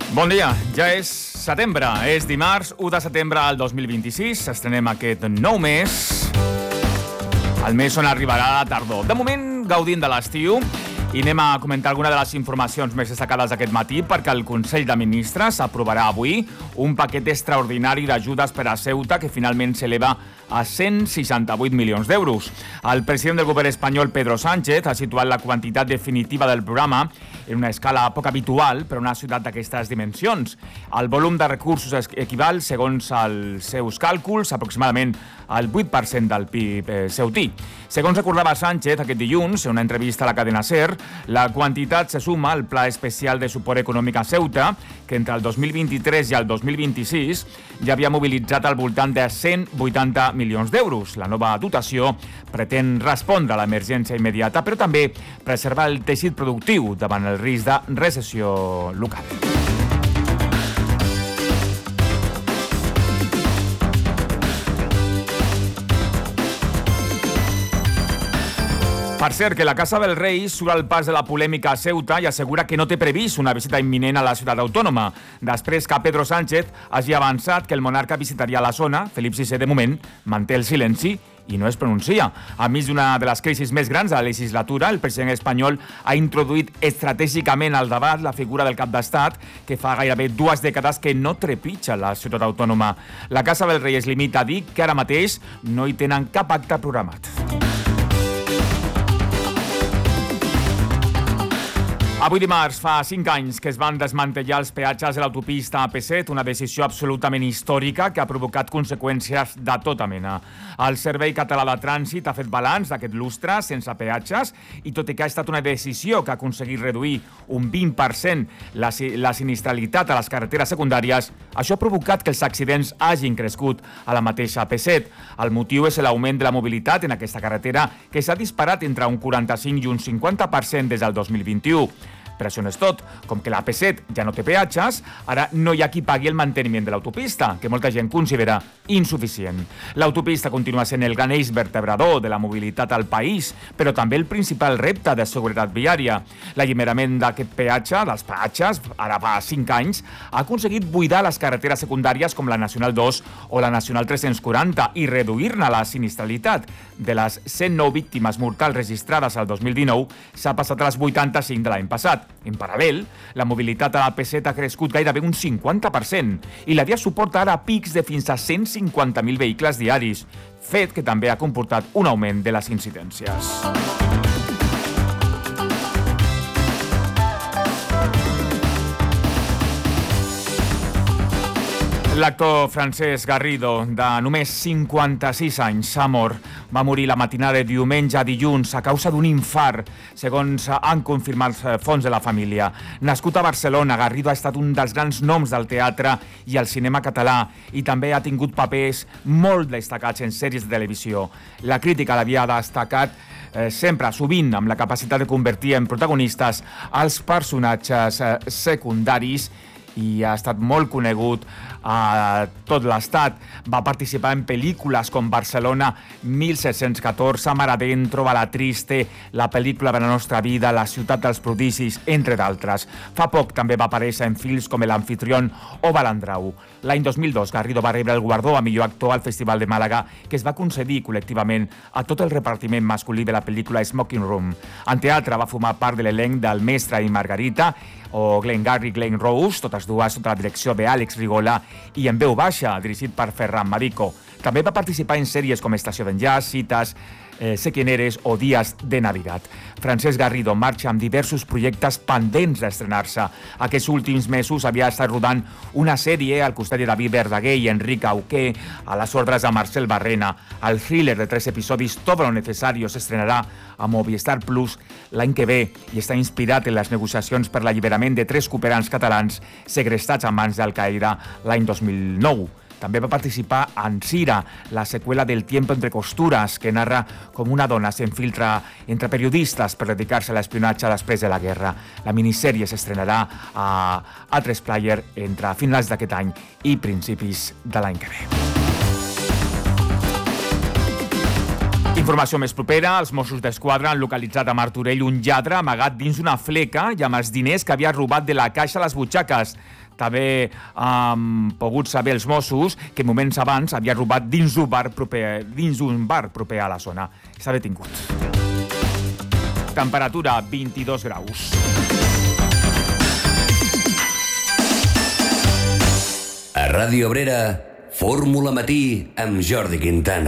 Bon dia, ja és setembre, és dimarts 1 de setembre del 2026, estrenem aquest nou mes, el mes on arribarà la tardor. De moment, gaudint de l'estiu, i anem a comentar alguna de les informacions més destacades aquest matí perquè el Consell de Ministres aprovarà avui un paquet extraordinari d'ajudes per a Ceuta que finalment s'eleva a 168 milions d'euros. El president del govern espanyol, Pedro Sánchez, ha situat la quantitat definitiva del programa en una escala poc habitual per a una ciutat d'aquestes dimensions. El volum de recursos equival, segons els seus càlculs, aproximadament al 8% del PIB ceutí. Segons recordava Sánchez aquest dilluns, en una entrevista a la cadena SER, la quantitat se suma al Pla Especial de Suport Econòmic a Ceuta, que entre el 2023 i el 2026 ja havia mobilitzat al voltant de 180 milions d'euros. La nova dotació pretén respondre a l'emergència immediata, però també preservar el teixit productiu davant el risc de recessió local. Per cert, que la Casa del Rei surt al pas de la polèmica a Ceuta i assegura que no té previst una visita imminent a la ciutat autònoma, després que Pedro Sánchez hagi avançat que el monarca visitaria la zona. Felip VI, de moment, manté el silenci i no es pronuncia. A mig d'una de les crisis més grans de la legislatura, el president espanyol ha introduït estratègicament al debat la figura del cap d'estat, que fa gairebé 2 dècades que no trepitja la ciutat autònoma. La Casa del Rei es limita a dir que ara mateix no hi tenen cap acte programat. Avui dimarts fa 5 anys que es van desmantellar els peatges de l'autopista AP7, una decisió absolutament històrica que ha provocat conseqüències de tota mena. El Servei Català de Trànsit ha fet balanç d'aquest lustre sense peatges i tot i que ha estat una decisió que ha aconseguit reduir un 20% la sinistralitat a les carreteres secundàries, això ha provocat que els accidents hagin crescut a la mateixa AP7. El motiu és l'augment de la mobilitat en aquesta carretera que s'ha disparat entre un 45 i un 50% des del 2021. Però això no és tot. Com que la AP7 ja no té peatges, ara no hi ha qui pagui el manteniment de l'autopista, que molta gent considera insuficient. L'autopista continua sent el gran eix vertebrador de la mobilitat al país, però també el principal repte de seguretat viària. L'alliberament d'aquest peatge, dels peatges, ara fa 5 anys, ha aconseguit buidar les carreteres secundàries com la Nacional 2 o la Nacional 340 i reduir-ne la sinistralitat. De les 109 víctimes mortals registrades al 2019, s'ha passat a les 85 de l'any passat. En paral·lel, la mobilitat a la AP7 ha crescut gairebé un 50% i la via suporta ara pics de fins a 150.000 vehicles diaris, fet que també ha comportat un augment de les incidències. L'actor Francesc Garrido, de només 56 anys, s'ha mort. Va morir la matinada de diumenge a dilluns a causa d'un infart, segons han confirmat fonts de la família. Nascut a Barcelona, Garrido ha estat un dels grans noms del teatre i el cinema català i també ha tingut papers molt destacats en sèries de televisió. La crítica l'havia destacat sempre, sovint, amb la capacitat de convertir en protagonistes els personatges secundaris i ha estat molt conegut a tot l'estat. Va participar en pel·lícules com Barcelona 1714, Mar Adentro, Bala Triste, la pel·lícula de la nostra vida, La ciutat dels prodigis, entre d'altres. Fa poc també va aparèixer en films com El Anfitrión o Balandrau. L'any 2002, Garrido va rebre el guardó a millor actor al Festival de Màlaga, que es va concedir col·lectivament a tot el repartiment masculí de la pel·lícula Smoking Room. En teatre va formar part de l'elenc del Mestre i Margarita, o Glengarry Glen Rose, totes dues sota la direcció d'Àlex Rigola, i en veu baixa, dirigit per Ferran Marico. També va participar en sèries com Estació d'Enllaç, Cites, Sé quién eres o Días de Navidad. Francesc Garrido marxa amb diversos projectes pendents d'estrenar-se. Aquests últims mesos havia estat rodant una sèrie al costat de David Verdaguer i Enric Auqué, a les ordres de Marcel Barrena. El thriller de 3 episodis Todo lo necesario s'estrenarà a Movistar Plus l'any que ve i està inspirat en les negociacions per l'alliberament de 3 cooperants catalans segrestats a mans d'Al-Qaeda l'any 2009. També va participar en Cira, la seqüela del Tiempo entre costures, que narra com una dona s'infiltra entre periodistes per dedicar-se a l'espionatge després de la guerra. La minissèrie s'estrenarà a A3 Player entre finals d'aquest any i principis de l'any que ve. Informació més propera, els Mossos d'Esquadra han localitzat a Martorell un lladre amagat dins una fleca i amb els diners que havia robat de la caixa a les butxaques. També han pogut saber els Mossos que moments abans havia robat dins un bar proper a la zona. Està detingut. Temperatura 22 graus. A Ràdio Obrera, Fórmula Matí amb Jordi Quintana.